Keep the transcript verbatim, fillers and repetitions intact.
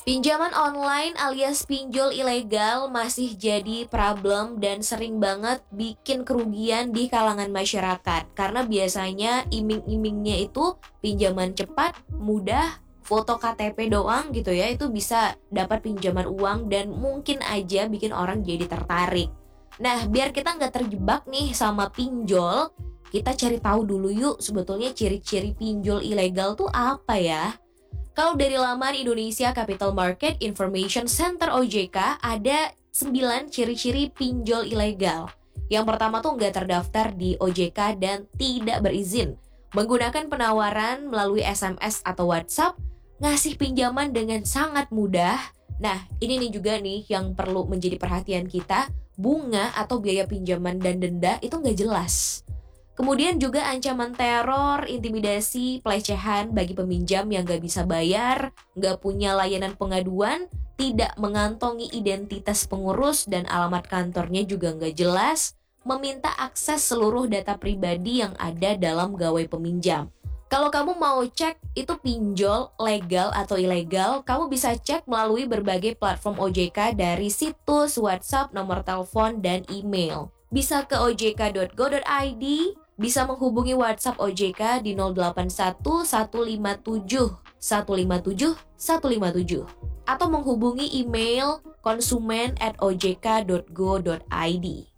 Pinjaman online alias pinjol ilegal masih jadi problem dan sering banget bikin kerugian di kalangan masyarakat. Karena biasanya iming-imingnya itu pinjaman cepat, mudah, foto K T P doang gitu ya, itu bisa dapat pinjaman uang dan mungkin aja bikin orang jadi tertarik. Nah, biar kita nggak terjebak nih sama pinjol, kita cari tahu dulu yuk sebetulnya ciri-ciri pinjol ilegal tuh apa ya? Kalau dari laman Indonesia Capital Market Information Center O J K ada sembilan ciri-ciri pinjol ilegal. Yang pertama tuh nggak terdaftar di O J K dan tidak berizin. Menggunakan penawaran melalui S M S atau WhatsApp, ngasih pinjaman dengan sangat mudah. Nah, ini nih juga nih yang perlu menjadi perhatian kita, bunga atau biaya pinjaman dan denda itu nggak jelas. Kemudian juga ancaman teror, intimidasi, pelecehan bagi peminjam yang gak bisa bayar, gak punya layanan pengaduan, tidak mengantongi identitas pengurus dan alamat kantornya juga gak jelas, meminta akses seluruh data pribadi yang ada dalam gawai peminjam. Kalau kamu mau cek itu pinjol legal atau ilegal, kamu bisa cek melalui berbagai platform O J K dari situs, WhatsApp, nomor telepon, dan email. Bisa ke o j k dot go dot i d, bisa menghubungi WhatsApp O J K di nol delapan satu satu lima tujuh satu lima tujuh satu lima tujuh atau menghubungi email konsumen at o j k dot go dot i d.